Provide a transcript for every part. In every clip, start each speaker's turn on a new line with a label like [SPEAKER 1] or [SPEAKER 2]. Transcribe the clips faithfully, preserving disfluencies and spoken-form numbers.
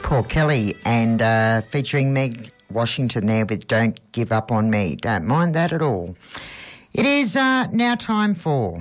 [SPEAKER 1] Paul Kelly and uh, featuring Meg Washington there with Don't Give Up On Me. Don't mind that at all. It is uh, now time for...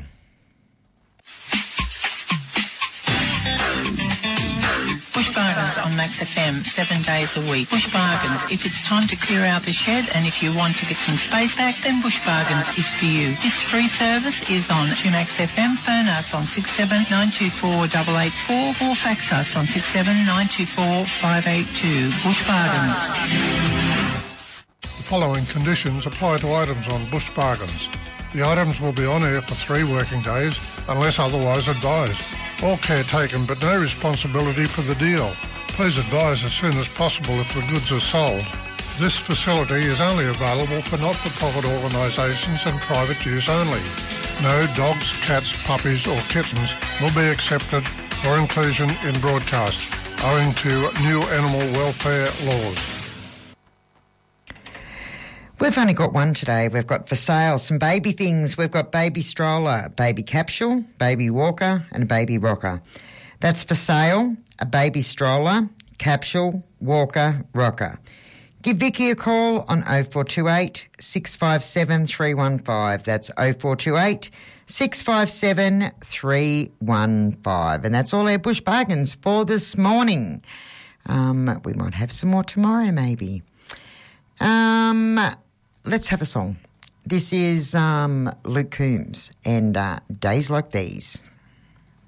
[SPEAKER 2] Bush Bargains on Max F M, seven days a week. Bush Bargains. If it's time to clear out the shed and if you want to get some space back, then Bush Bargains is for you. This free service is on Max F M. Phone us on six seven nine two four eight eight four or fax us on six seven nine two four five eight two. Bush Bargains.
[SPEAKER 3] The following conditions apply to items on Bush Bargains. The items will be on air for three working days unless otherwise advised. All care taken but no responsibility for the deal. Please advise as soon as possible if the goods are sold. This facility is only available for not-for-profit organisations and private use only. No dogs, cats, puppies or kittens will be accepted for inclusion in broadcast, owing to new animal welfare laws.
[SPEAKER 1] We've only got one today. We've got for sale some baby things. We've got baby stroller, baby capsule, baby walker and a baby rocker. That's for sale, a baby stroller, capsule, walker, rocker. Give Vicky a call on oh four two eight, six five seven, three one five. That's oh four two eight, six five seven, three one five. And that's all our Bush Bargains for this morning. Um, we might have some more tomorrow maybe. Um... Let's have a song. This is um, Luke Combs and uh, Days Like These.